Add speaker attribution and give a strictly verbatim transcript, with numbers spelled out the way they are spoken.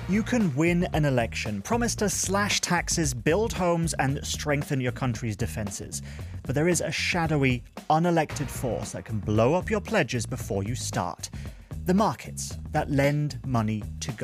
Speaker 1: You can win an election, promise to slash taxes, build homes, and strengthen your country's defenses. But there is a shadowy, unelected force that can blow up your pledges before you start. The markets that lend money to government.